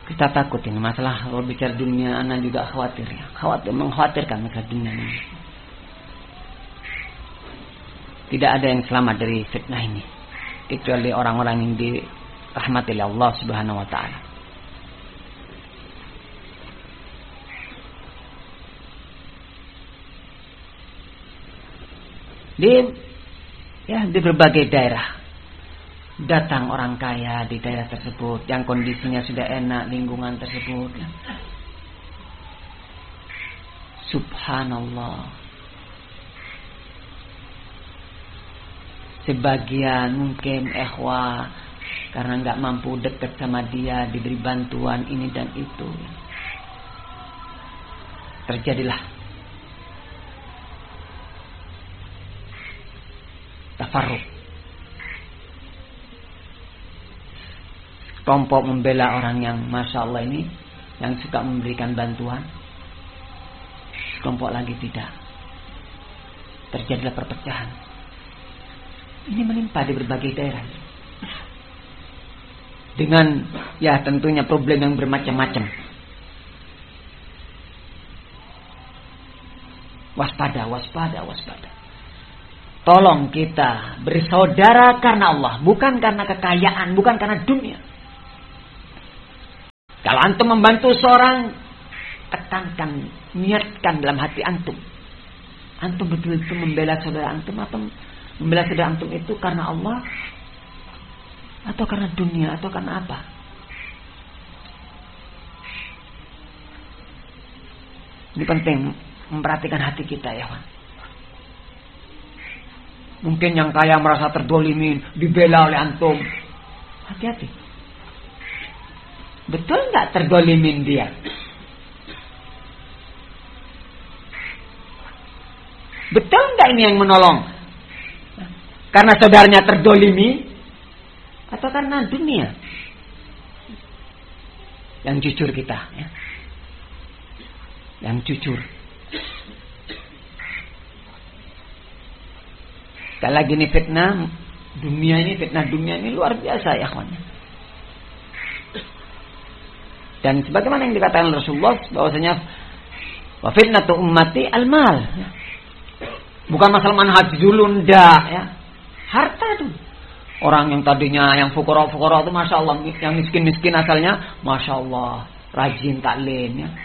Kita takut ini masalah kalau bicara dunia, anak juga khawatir ya. Mengkhawatirkan masalah dunia ini. Tidak ada yang selamat dari fitnah ini kecuali orang-orang yang dirahmati oleh Allah Subhanahu wa taala. Di berbagai daerah datang orang kaya di daerah tersebut yang kondisinya sudah enak, lingkungan tersebut. Subhanallah. Sebagian mungkin ikhwah karena nggak mampu dekat sama dia, diberi bantuan ini dan itu, terjadilah tafarruq. Kelompok membela orang yang masya Allah ini, yang suka memberikan bantuan, kelompok lagi tidak. Terjadilah perpecahan. Ini menimpa di berbagai daerah. Dengan ya tentunya problem yang bermacam-macam. Waspada. Tolong kita bersaudara karena Allah, bukan karena kekayaan, bukan karena dunia. Kalau antum membantu seorang, tekankan, niatkan dalam hati antum. Antum betul-betul membela saudara antum, atau membela saudara antum itu karena Allah, atau karena dunia, atau karena apa? Ini penting memperhatikan hati kita ya, Wan. Mungkin yang kaya merasa terdolimin, dibela oleh antum. Hati-hati. Betul nggak terdolimin dia? Betul nggak ini yang menolong? Karena saudaranya terdolimi, atau karena dunia? Yang jujur kita, ya. Yang jujur. Sekali lagi ini fitnah dunia ini luar biasa ya kawan. Dan sebagaimana yang dikatakan Rasulullah bahwasanya wa fitnatu ummati al-mal. Bukan masalah manhaj dulu ndak ya. Harta itu. Orang yang tadinya yang fuqara itu masya Allah, yang miskin asalnya masya Allah rajin taklim ya.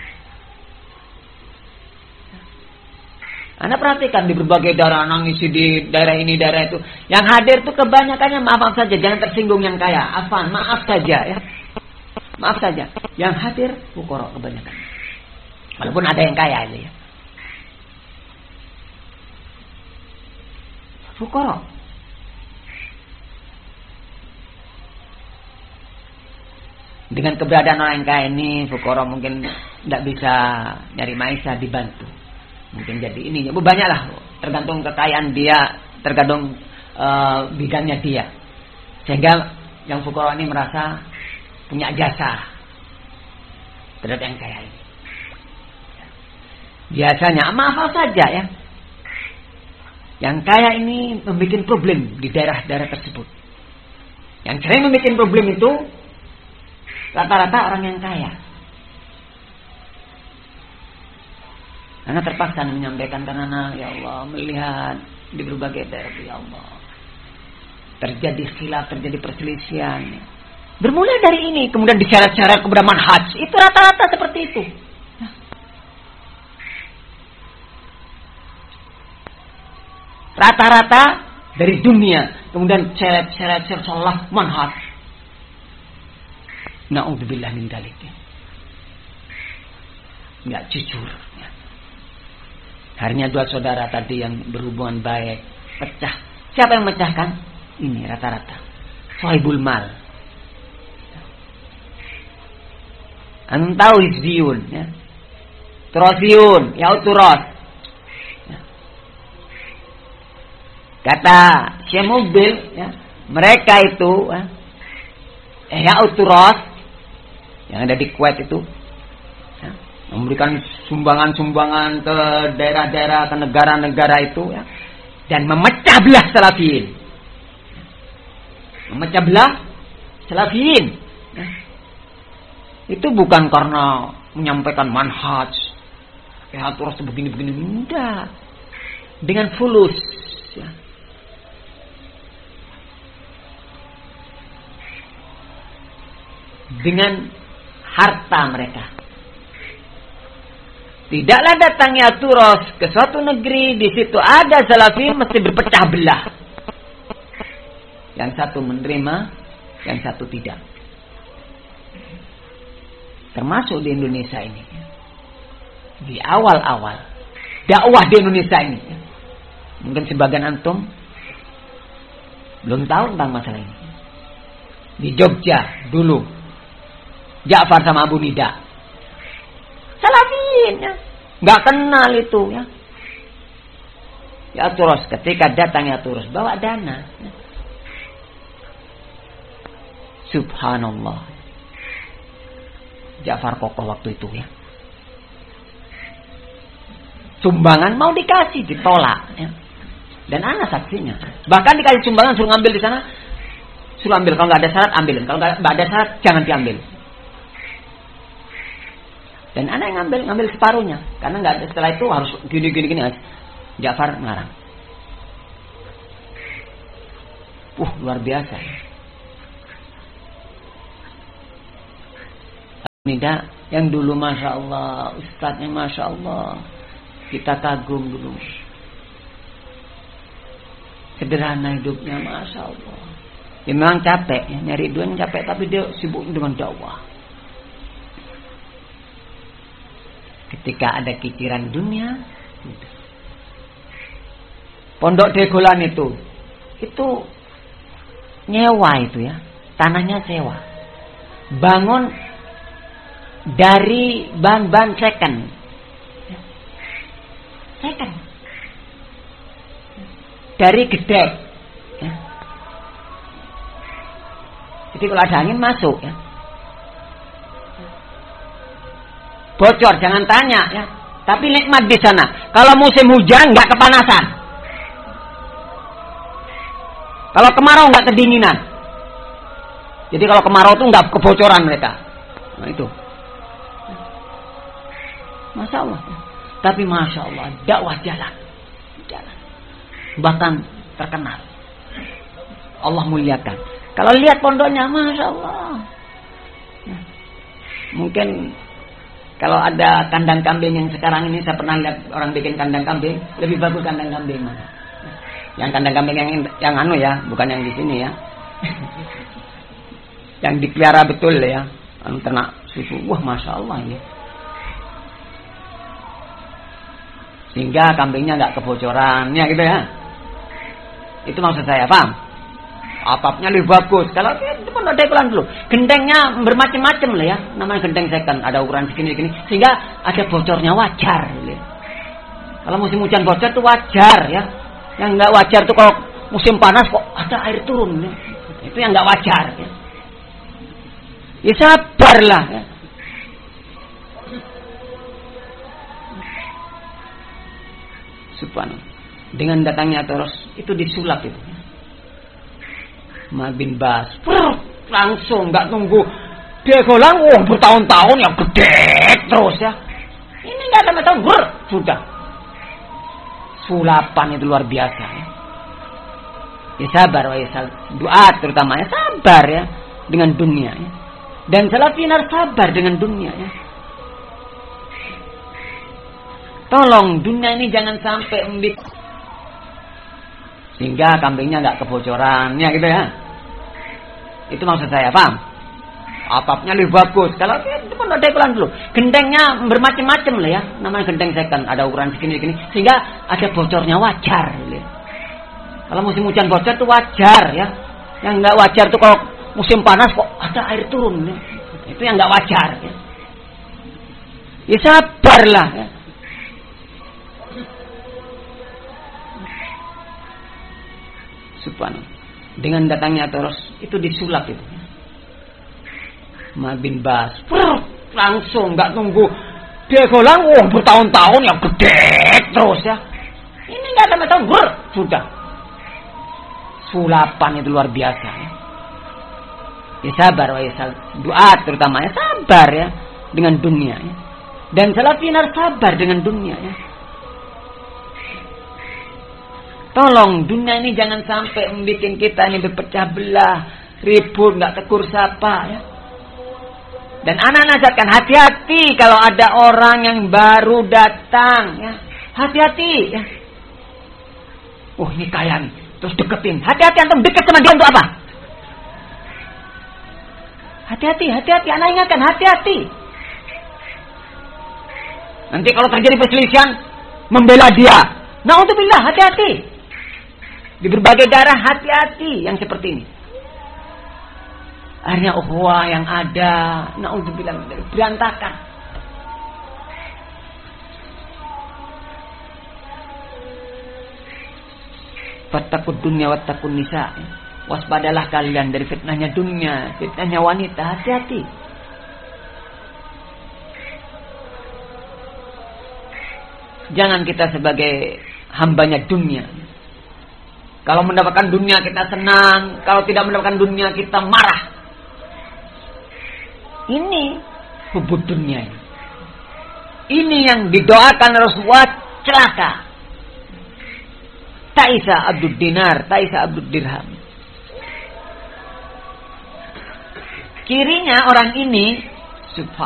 Anda perhatikan di berbagai daerah, nangis di daerah ini, daerah itu. Yang hadir itu kebanyakannya maaf saja, jangan tersinggung yang kaya. Afan, maaf saja ya. Maaf saja. Yang hadir fuqara kebanyakan. Walaupun ada yang kaya itu ya. Fuqara. Dengan keberadaan orang yang kaya ini, fuqara mungkin tidak bisa nyari maisha, dibantu. Mungkin jadi ini, banyaklah tergantung kekayaan dia, tergantung bidangnya dia. Sehingga yang fuqara ini merasa punya jasa terhadap yang kaya ini. Biasanya maaf saja ya, yang kaya ini membuat problem di daerah-daerah tersebut. Yang sering membuat problem itu rata-rata orang yang kaya. Karena terpaksa menyampaikan karena ya Allah melihat di berbagai daerah ya Allah terjadi khilaf, terjadi perselisihan. Bermula dari ini, kemudian diseret-seret kepada manhaj. Itu rata-rata seperti itu. Rata-rata dari dunia, kemudian seret-seret salah manhaj. Na'udzubillah min dzalik. Enggak jujur. Harinya dua saudara tadi yang berhubungan baik pecah. Siapa yang mecahkan? Ini rata-rata sahibul mal. Anda tahu hizbiyun ya. Turasiyun, yauturas. Ya. Kata Syekh Mubil ya, mereka itu yauturas yang ada di Kuwait itu memberikan sumbangan-sumbangan ke daerah-daerah, ke negara-negara itu ya, dan memecah belah salafiyin. Memecah belah salafiyin. Ya. Itu bukan karena menyampaikan manhaj, terus begini-begini, enggak. Dengan fulus, ya. Dengan harta mereka. Tidaklah datangnya turos ke suatu negeri, di situ ada salafi mesti berpecah belah. Yang satu menerima, yang satu tidak. Termasuk di Indonesia ini. Di awal-awal dakwah di Indonesia ini. Mungkin sebagian antum belum tahu tentang masalah ini. Di Jogja dulu, Ja'far sama Abu Nida, salafiyin ya, nggak kenal itu ya. Ya terus ketika datang ya terus bawa dana. Ya. Subhanallah. Ja'far kokoh waktu itu ya. Sumbangan mau dikasih ditolak ya. Dan anak saksinya. Bahkan dikasih sumbangan suruh ngambil di sana, suruh ambil, kalau nggak ada syarat ambilin, kalau nggak ada syarat jangan diambil. Dan anak yang ngambil separuhnya, karena nggak ada, setelah itu harus gini. Ja'far melarang. Luar biasa. Nida yang dulu masya Allah, ustadznya masya Allah, kita kagum dulu. Sederhana hidupnya masya Allah. Ya, memang capek, ya, nyari duit capek, tapi dia sibuk dengan dakwah. Ketika ada kiciran dunia, Pondok Degolan itu nyewa itu ya, tanahnya sewa, bangun dari bahan-bahan second, dari gedek, ya. Jadi kalau ada angin masuk ya. Bocor jangan tanya ya. Tapi nikmat di sana. Kalau musim hujan nggak kepanasan. Kalau kemarau nggak kedinginan. Jadi kalau kemarau tuh nggak kebocoran mereka. Nah itu. Masya Allah. Tapi masya Allah dakwah jalan. Bahkan terkenal. Allah muliakan. Kalau lihat pondoknya masya Allah. Mungkin kalau ada kandang kambing yang sekarang ini, saya pernah lihat orang bikin kandang kambing, lebih bagus kandang kambing mana? Yang kandang kambing yang anu ya, bukan yang di sini ya. Yang dipelihara betul ya, ternak susu. Wah, masya Allah ini. Sehingga kambingnya nggak kebocoran, ya gitu ya. Itu maksud saya, paham? Atapnya lebih bagus. Kalau itu pun ada iklan dulu. Gentengnya bermacam-macam lah ya. Namanya genteng second. Ada ukuran segini-segini. Sehingga ada bocornya wajar. Ya. Kalau musim hujan bocor itu wajar ya. Yang nggak wajar tuh kalau musim panas kok ada air turun. Ya. Itu yang nggak wajar. Ya, ya sabarlah. Ya. Subhanallah. Dengan datangnya terus itu disulap itu. Muhammad bin Bas langsung nggak nunggu Degolan bertahun-tahun ya gede terus ya. Ini nggak sampai tahun sudah sulapan itu luar biasa ya. Ya sabar ya doa terutama ya sabar ya dengan dunia ya. Dan salafin harus sabar dengan dunia ya. Tolong dunia ini jangan sampai sehingga kambingnya nggak kebocoran ya gitu ya. Itu maksud saya, paham? Atapnya lebih bagus. Kalau itu pun ada iklan dulu. Gentengnya bermacam-macam lah ya. Namanya genteng second. Ada ukuran segini-segini. Sehingga ada bocornya wajar. Ya. Kalau musim hujan bocor itu wajar ya. Yang nggak wajar itu kalau musim panas kok ada air turun. Ya. Itu yang nggak wajar. Ya, ya sabarlah. Ya. Subhanallah. Dengan datangnya terus itu disulap itu. Muhammad bin Bas langsung nggak nunggu Degolan bertahun-tahun ya gede terus ya. Ini nggak sampai tahun sudah sulapan itu luar biasa ya. Ya sabar, duat terutama ya sabar ya dengan dunia ya. Dan salafin harus sabar dengan dunia ya. Tolong dunia ini jangan sampai membuat kita ini berpecah belah, ribut, nggak tegur sapa ya. Dan anak nasihatkan hati-hati kalau ada orang yang baru datang ya. Hati-hati ya. Oh ini kaya nih, terus deketin. Hati-hati antum deket sama dia untuk apa? Hati-hati, anak ingatkan, hati-hati. Nanti kalau terjadi perselisihan, membela dia. Na'udzubillah, hati-hati. Di berbagai daerah hati-hati yang seperti ini. Akhirnya ukhuwah yang ada, na'udzubillah, berantakan. Fattaqud dunya wattaqun nisa. Waspadalah kalian dari fitnahnya dunia, fitnahnya wanita, hati-hati. Jangan kita sebagai hambanya dunia. Kalau mendapatkan dunia kita senang, kalau tidak mendapatkan dunia kita marah. Ini hubud dunia ini. Ini yang didoakan Rasulullah celaka. Ta'isa abdud dinar, ta'isa abdud dirham. Kirinya orang ini subhanallah